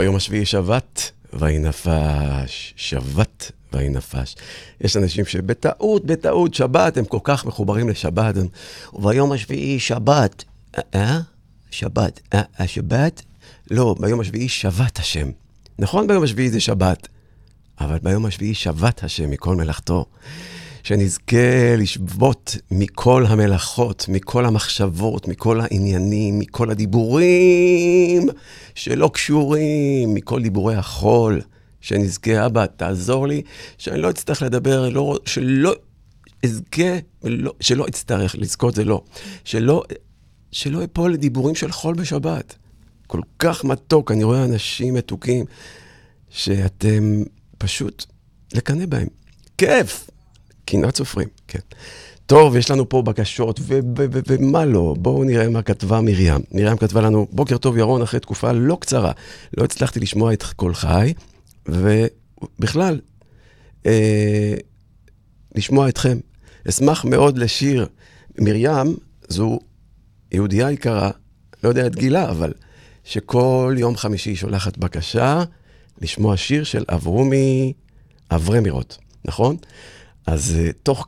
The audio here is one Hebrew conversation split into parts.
ביום השביעי שבת, ויהי נפש, שבת ויהי נפש. יש אנשים שבטעות שבת, הם כל כך מחוברים לשבת, וביום השביעי שבת, שבת, השבת? לא, ביום השביעי שבת השם. נכון, ביום השביעי זה שבת, אבל ביום השביעי שבת השם מכל מלאכתו. שנזכה לשבות מכל המלאכות, מכל המחשבות, מכל העניינים, מכל הדיבורים שלא קשורים, מכל דיבורי החול. שנזכה, אבא, תעזור לי, שאני לא אצטרך לדבר, שלא אזכה, שלא אצטרך, לזכות זה לא. שלא אפול לדיבורים של חול בשבת. כל כך מתוק, אני רואה אנשים מתוקים, שאתם פשוט לקנא בהם. כיף! קנאת סופרים, כן. טוב, יש לנו פה בקשות, ומה לא? בואו נראה מה כתבה מרים. מרים כתבה לנו, בוקר טוב ירון, אחרי תקופה לא קצרה. לא הצלחתי לשמוע את קול חי, ובכלל, לשמוע אתכם. אשמח מאוד לשיר. מרים, זו יהודייה יקרה, לא יודע את גילה, אבל שכל יום חמישי שולחת בקשה לשמוע שיר של אברמירות, נכון? אז תוך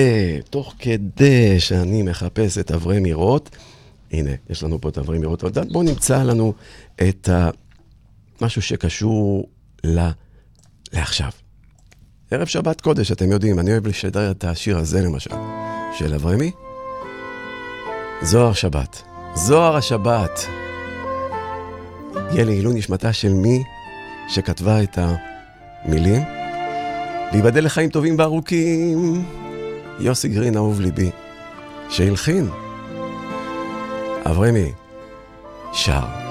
כדי שאני מחפש את אברמירות, הנה, יש לנו פה את אברמירות. בואו נמצא לנו את משהו שקשור לעכשיו. ערב שבת קודש, אתם יודעים, אני אוהב לשדר את השיר הזה למשל, של אברמי. זוהר שבת. זוהר השבת. יהיה לעילוי נשמתה של מי שכתבה את המילים. ויבדל לחיים טובים וארוכים, יוסי גרין אהוב ליבי, שהלחין, אברמי שר.